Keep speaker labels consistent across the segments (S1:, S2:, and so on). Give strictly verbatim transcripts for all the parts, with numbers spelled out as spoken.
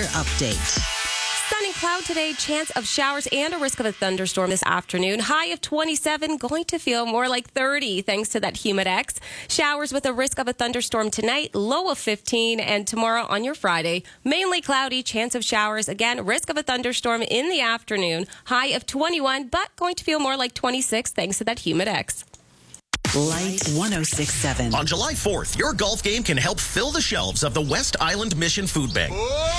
S1: update.
S2: Sun and cloud today, chance of showers and a risk of a thunderstorm this afternoon. High of twenty-seven, going to feel more like thirty thanks to that Humidex. Showers with a risk of a thunderstorm tonight, low of fifteen, and tomorrow on your Friday, mainly cloudy, chance of showers. Again, risk of a thunderstorm in the afternoon, high of twenty-one, but going to feel more like twenty-six thanks to that Humidex.
S1: Light one oh six point seven.
S3: On July fourth, your golf game can help fill the shelves of the West Island Mission Food Bank.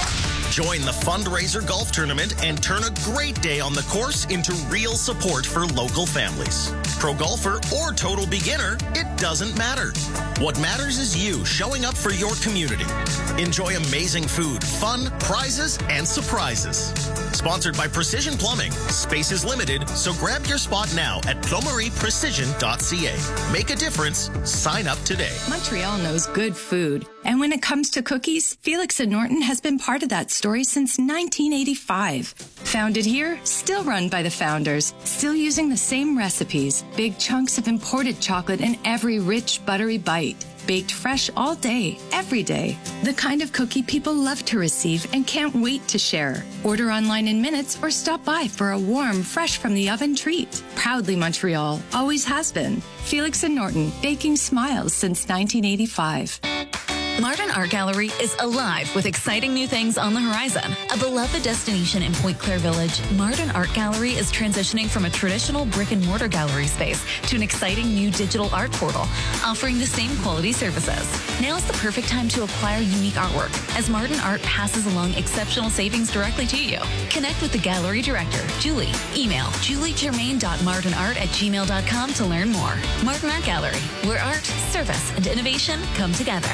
S3: Join the fundraiser golf tournament and turn a great day on the course into real support for local families. Pro golfer or total beginner, it doesn't matter. What matters is you showing up for your community. Enjoy amazing food, fun, prizes, and surprises. Sponsored by Precision Plumbing. Space is limited, so grab your spot now at plumerie precision dot c a. Make a difference. Sign up today.
S4: Montreal knows good food. And when it comes to cookies, Felix and Norton has been part of that story since nineteen eighty-five. Founded here, still run by the founders, still using the same recipes, big chunks of imported chocolate in every rich, buttery bite. Baked fresh all day, every day. The kind of cookie people love to receive and can't wait to share. Order online in minutes or stop by for a warm, fresh from the oven treat. Proudly Montreal, always has been. Felix and Norton, baking smiles since nineteen eighty-five.
S5: Martin Art Gallery is alive with exciting new things on the horizon. A beloved destination in Point Claire Village, Martin Art Gallery is transitioning from a traditional brick and mortar gallery space to an exciting new digital art portal, offering the same quality services. Now's the perfect time to acquire unique artwork, as Martin Art passes along exceptional savings directly to you. Connect with the gallery director, Julie. Email julie germain dot martin art at gmail dot com to learn more. Martin Art Gallery, where art, service, and innovation come together.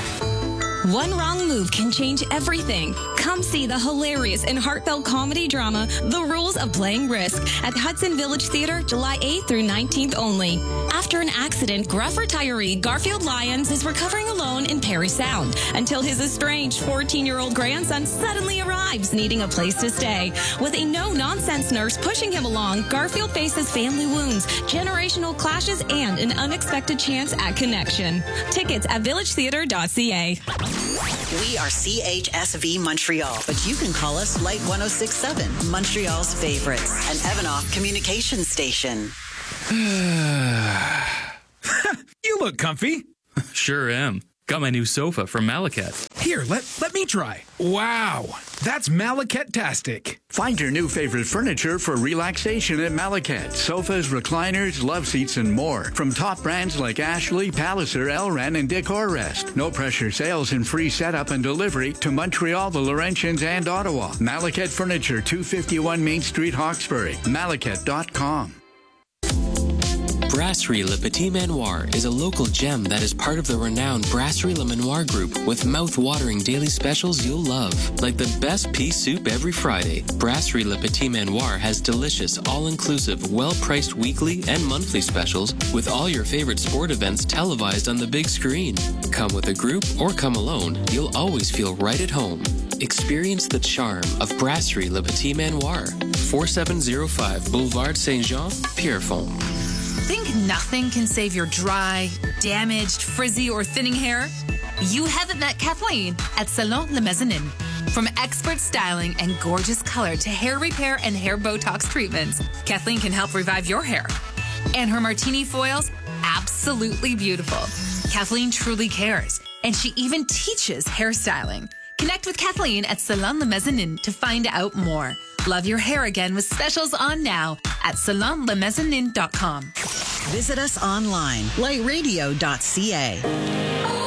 S6: One wrong move can change everything. Come see the hilarious and heartfelt comedy drama, The Rules of Playing Risk, at Hudson Village Theater, July eighth through nineteenth only. After an accident, gruff retiree Garfield Lyons is recovering alone in Parry Sound until his estranged fourteen-year-old grandson suddenly arrives, needing a place to stay. With a no-nonsense nurse pushing him along, Garfield faces family wounds, generational clashes, and an unexpected chance at connection. Tickets at village theater dot c a.
S1: We are C H S V Montreal, but you can call us Light one oh six point seven, Montreal's favorites, an Evanoff communication station.
S7: You look comfy.
S8: Sure am. Got my new sofa from Malaket.
S7: Here, let, let me try. Wow, that's Malaket-tastic.
S9: Find your new favorite furniture for relaxation at Malaket. Sofas, recliners, love seats, and more. From top brands like Ashley, Palliser, Elran, and Decorrest. No pressure sales and free setup and delivery to Montreal, the Laurentians, and Ottawa. Malaket Furniture, two fifty-one Main Street, Hawkesbury. Malaket dot com.
S10: Brasserie Le Petit Manoir is a local gem that is part of the renowned Brasserie Le Manoir group with mouth-watering daily specials you'll love. Like the best pea soup every Friday, Brasserie Le Petit Manoir has delicious, all-inclusive, well-priced weekly and monthly specials with all your favorite sport events televised on the big screen. Come with a group or come alone, you'll always feel right at home. Experience the charm of Brasserie Le Petit Manoir, forty-seven oh five Boulevard Saint-Jean, Pierrefonds.
S11: Think nothing can save your dry, damaged, frizzy, or thinning hair? You haven't met Kathleen at Salon Le Mezzanine. From expert styling and gorgeous color to hair repair and hair Botox treatments, Kathleen can help revive your hair. And her martini foils, absolutely beautiful. Kathleen truly cares, and she even teaches hairstyling. Connect with Kathleen at Salon Le Mezzanine to find out more. Love your hair again with specials on now at salon le mezzanine dot com.
S1: Visit us online, light radio dot c a.